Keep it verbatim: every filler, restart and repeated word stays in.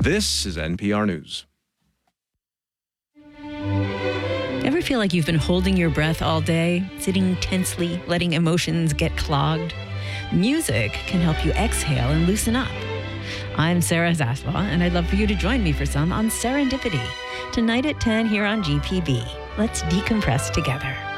This is N P R News. Ever feel like you've been holding your breath all day, sitting tensely, letting emotions get clogged? Music can help you exhale and loosen up. I'm Sarah Zaslow, and I'd love for you to join me for some on Serendipity, tonight at ten here on G P B. Let's decompress together.